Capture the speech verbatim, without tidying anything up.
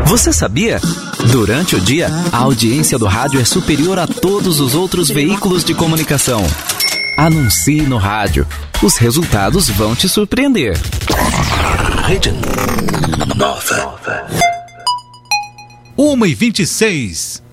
Você sabia? Durante o dia, a audiência do rádio é superior a todos os outros veículos de comunicação. Anuncie no rádio. Os resultados vão te surpreender. Rede Nova. uma e vinte e seis.